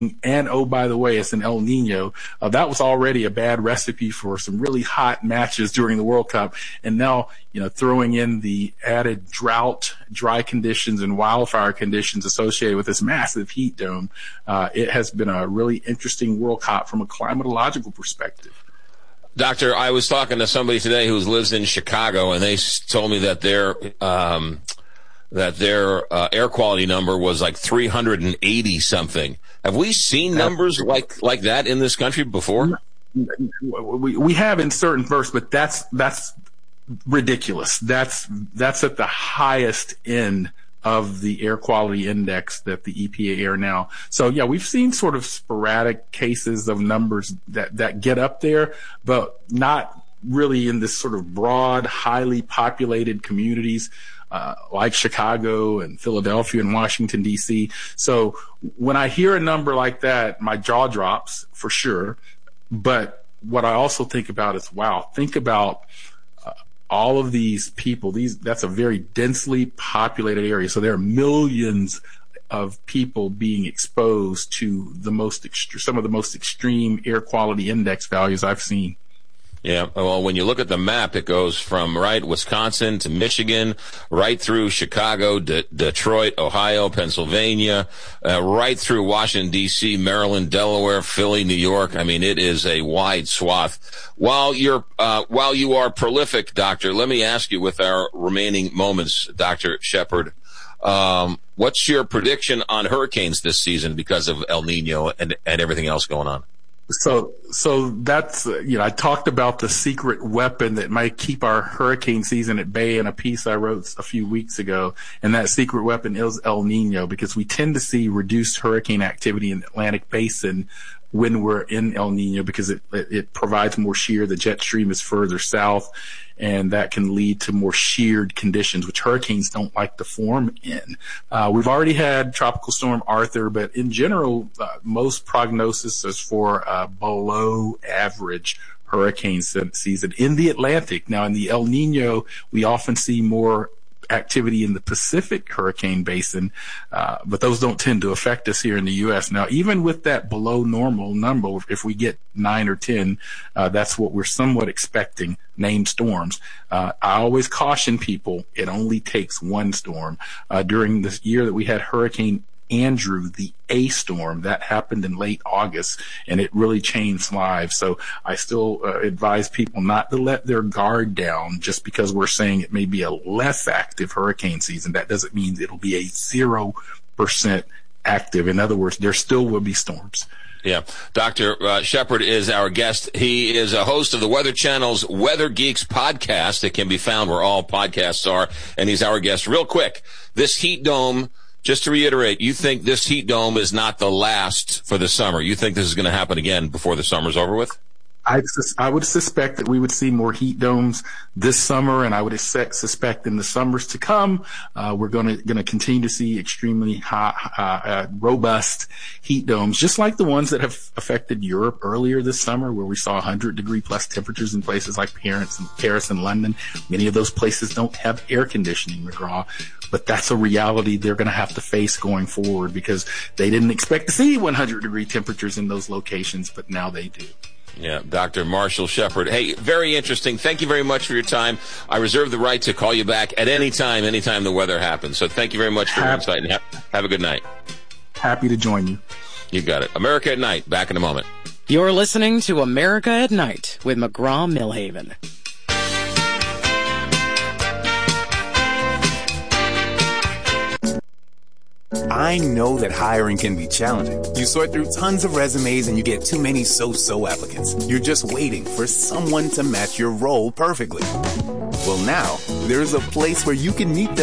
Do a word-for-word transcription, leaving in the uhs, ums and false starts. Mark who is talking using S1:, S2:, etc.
S1: And oh, by the way, it's an El Nino. Uh, that was already a bad recipe for some really hot matches during the World Cup. And now, you know, throwing in the added drought, dry conditions, and wildfire conditions associated with this massive heat dome, uh, it has been a really interesting World Cup from a climatological perspective.
S2: Doctor, I was talking to somebody today who lives in Chicago, and they told me that their um, that their uh, air quality number was like three hundred eighty something. Have we seen numbers like like that in this country before?
S1: We we have in certain bursts, but that's that's ridiculous. That's that's at the highest end of the air quality index that the E P A air now. So yeah, we've seen sort of sporadic cases of numbers that that get up there, but not really in this sort of broad, highly populated communities. Uh, like Chicago and Philadelphia and Washington, D C. So when I hear a number like that, my jaw drops for sure. But what I also think about is, wow, think about uh, all of these people. These that's a very densely populated area. So there are millions of people being exposed to the most ext- some of the most extreme air quality index values I've seen.
S2: Yeah, well, when you look at the map, it goes from, right, Wisconsin to Michigan, right through Chicago, De- Detroit, Ohio, Pennsylvania, uh, right through Washington, D C, Maryland, Delaware, Philly, New York. I mean, it is a wide swath. While you're, uh, while you are prolific, Doctor, let me ask you with our remaining moments, Doctor Shepard, um, what's your prediction on hurricanes this season because of El Nino and, and everything else going on?
S1: So, so that's, uh, you know, I talked about the secret weapon that might keep our hurricane season at bay in a piece I wrote a few weeks ago. And that secret weapon is El Nino, because we tend to see reduced hurricane activity in the Atlantic Basin when we're in El Nino, because it, it, it provides more shear. The jet stream is further south, and that can lead to more sheared conditions, which hurricanes don't like to form in. Uh, we've already had Tropical Storm Arthur, but in general, uh, most prognosis is for uh, below average hurricane season in the Atlantic. Now, in the El Nino, we often see more activity in the Pacific hurricane basin, uh, but those don't tend to affect us here in the U S. Now, even with that below normal number, if we get nine or ten, uh, that's what we're somewhat expecting, named storms. Uh, I always caution people, it only takes one storm. Uh, during this year that we had Hurricane Andrew, the A storm, that happened in late August, and it really changed lives. So I still uh, advise people not to let their guard down just because we're saying it may be a less active hurricane season. That doesn't mean it'll be a zero percent active. In other words, there still will be storms.
S2: Yeah. Doctor Uh, Shepard is our guest. He is a host of the Weather Channel's Weather Geeks podcast. It can be found where all podcasts are, and he's our guest. Real quick, this heat dome, just to reiterate, you think this heat dome is not the last for the summer? You think this is going to happen again before the summer's over with?
S1: I, sus- I would suspect that we would see more heat domes this summer, and I would sus- suspect in the summers to come, uh, we're going to going to continue to see extremely hot, uh, uh, robust heat domes, just like the ones that have affected Europe earlier this summer, where we saw one hundred degree plus temperatures in places like Paris and Paris and London. Many of those places don't have air conditioning, McGraw, but that's a reality they're going to have to face going forward, because they didn't expect to see one hundred degree temperatures in those locations, but now they do.
S2: Yeah, Doctor Marshall Shepard. Hey, very interesting. Thank you very much for your time. I reserve the right to call you back at any time, anytime the weather happens. So thank you very much for your insight, and have, have a good night.
S1: Happy to join you.
S2: You got it. America at Night, back in a moment.
S3: You're listening to America at Night with McGraw-Milhaven.
S4: I know that hiring can be challenging. You sort through tons of resumes and you get too many so-so applicants. You're just waiting for someone to match your role perfectly. Well, now, there's a place where you can meet them